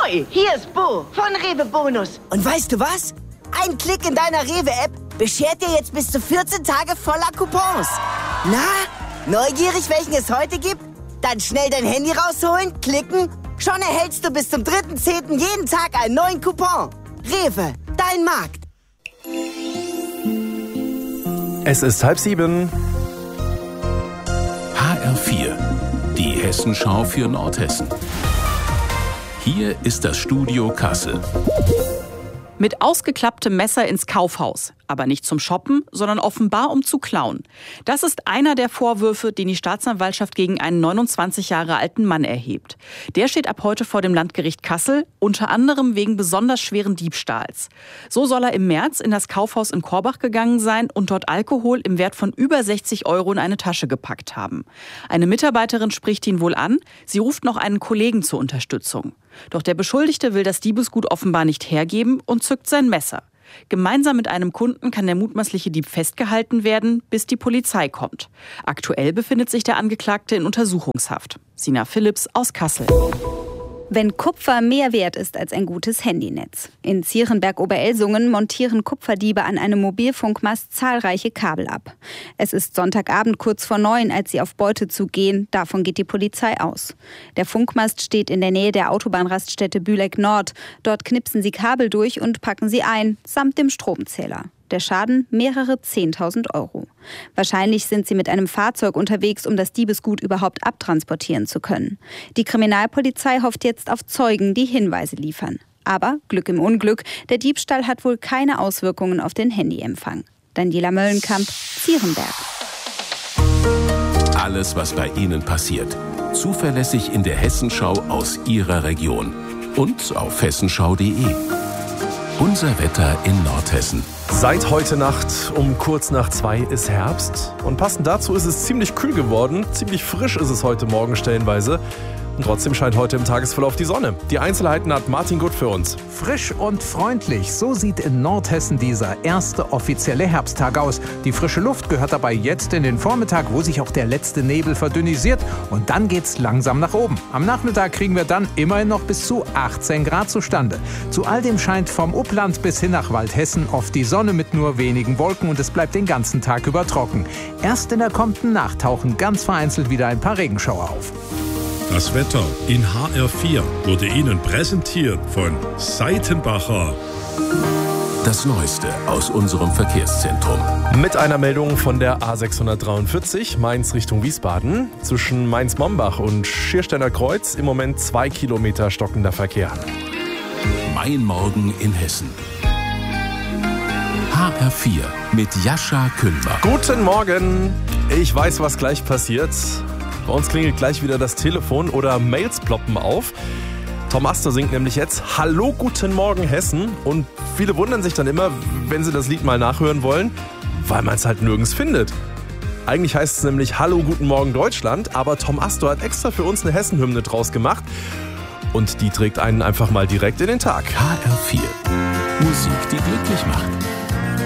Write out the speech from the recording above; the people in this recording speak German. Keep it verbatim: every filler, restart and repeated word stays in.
Ahoi, hier ist Bo von Rewe Bonus. Und weißt du was? Ein Klick in deiner Rewe-App beschert dir jetzt bis zu vierzehn Tage voller Coupons. Na, neugierig, welchen es heute gibt? Dann schnell dein Handy rausholen, klicken. Schon erhältst du bis zum dritten zehnten jeden Tag einen neuen Coupon. Rewe, dein Markt. Es ist halb sieben. H R vier, die Hessenschau für Nordhessen. Hier ist das Studio Kassel. Mit ausgeklapptem Messer ins Kaufhaus. Aber nicht zum Shoppen, sondern offenbar um zu klauen. Das ist einer der Vorwürfe, den die Staatsanwaltschaft gegen einen neunundzwanzig Jahre alten Mann erhebt. Der steht ab heute vor dem Landgericht Kassel, unter anderem wegen besonders schweren Diebstahls. So soll er im März in das Kaufhaus in Korbach gegangen sein und dort Alkohol im Wert von über sechzig Euro in eine Tasche gepackt haben. Eine Mitarbeiterin spricht ihn wohl an, sie ruft noch einen Kollegen zur Unterstützung. Doch der Beschuldigte will das Diebesgut offenbar nicht hergeben und zückt sein Messer. Gemeinsam mit einem Kunden kann der mutmaßliche Dieb festgehalten werden, bis die Polizei kommt. Aktuell befindet sich der Angeklagte in Untersuchungshaft. Sina Philipps aus Kassel. Wenn Kupfer mehr wert ist als ein gutes Handynetz. In Zierenberg-Oberelsungen montieren Kupferdiebe an einem Mobilfunkmast zahlreiche Kabel ab. Es ist Sonntagabend kurz vor neun, als sie auf Beute zugehen. Davon geht die Polizei aus. Der Funkmast steht in der Nähe der Autobahnraststätte Bühleck Nord. Dort knipsen sie Kabel durch und packen sie ein, samt dem Stromzähler. Der Schaden mehrere zehntausend Euro. Wahrscheinlich sind sie mit einem Fahrzeug unterwegs, um das Diebesgut überhaupt abtransportieren zu können. Die Kriminalpolizei hofft jetzt auf Zeugen, die Hinweise liefern. Aber Glück im Unglück, der Diebstahl hat wohl keine Auswirkungen auf den Handyempfang. Daniela Möllenkamp, Zierenberg. Alles, was bei Ihnen passiert. Zuverlässig in der Hessenschau aus Ihrer Region. Und auf hessenschau punkt de. Unser Wetter in Nordhessen. Seit heute Nacht um kurz nach zwei ist Herbst. Und passend dazu ist es ziemlich kühl geworden. Ziemlich frisch ist es heute Morgen stellenweise. Und trotzdem scheint heute im Tagesverlauf die Sonne. Die Einzelheiten hat Martin Gut für uns. Frisch und freundlich, so sieht in Nordhessen dieser erste offizielle Herbsttag aus. Die frische Luft gehört dabei jetzt in den Vormittag, wo sich auch der letzte Nebel verdünnisiert. Und dann geht's langsam nach oben. Am Nachmittag kriegen wir dann immerhin noch bis zu achtzehn Grad zustande. Zu all dem scheint vom Upland bis hin nach Waldhessen oft die Sonne mit nur wenigen Wolken und es bleibt den ganzen Tag über trocken. Erst in der kommenden Nacht tauchen ganz vereinzelt wieder ein paar Regenschauer auf. Das Wetter in H R vier wurde Ihnen präsentiert von Seitenbacher. Das Neueste aus unserem Verkehrszentrum. Mit einer Meldung von der A sechshundertdreiundvierzig, Mainz Richtung Wiesbaden. Zwischen Mainz-Mombach und Schiersteiner Kreuz im Moment zwei Kilometer stockender Verkehr. Mein Morgen in Hessen. H R vier mit Jascha Kühlbach. Guten Morgen. Ich weiß, was gleich passiert. Bei uns klingelt gleich wieder das Telefon oder Mails ploppen auf. Tom Astor singt nämlich jetzt Hallo, guten Morgen Hessen. Und viele wundern sich dann immer, wenn sie das Lied mal nachhören wollen, weil man es halt nirgends findet. Eigentlich heißt es nämlich Hallo, guten Morgen Deutschland, aber Tom Astor hat extra für uns eine Hessenhymne draus gemacht. Und die trägt einen einfach mal direkt in den Tag. H R vier. Musik, die glücklich macht.